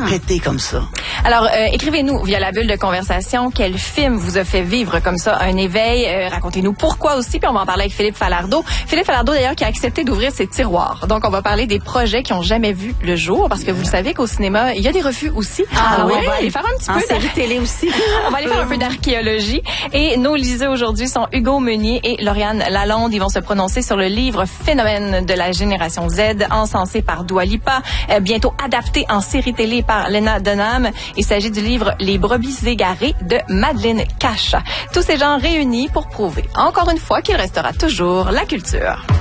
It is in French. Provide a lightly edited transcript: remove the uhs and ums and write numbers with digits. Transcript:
pété comme ça. Alors, écrivez-nous via la bulle de conversation quel film vous a fait vivre comme ça un éveil. Racontez-nous pourquoi aussi, puis on va en parler avec Philippe Falardeau. Philippe Falardeau, d'ailleurs, qui a accepté d'ouvrir ses tiroirs. Donc, on va parler des projets qui ont jamais vu le jour, parce que vous le savez qu'au cinéma, il y a des refus aussi. Alors, oui? on va aller faire un petit En série télé aussi. On va aller faire un peu d'archéologie. Et nos liseux aujourd'hui sont Hugo Meunier et Lauriane Lalonde. Ils vont se prononcer sur le livre Phénomène de la génération Z, encensé par Dua Lipa, bientôt adapté en série télé par Lena Dunham. Il s'agit du livre Les brebis égarées de Madeleine Cache. Tous ces gens réunis pour prouver, encore une fois, qu'il restera toujours la culture.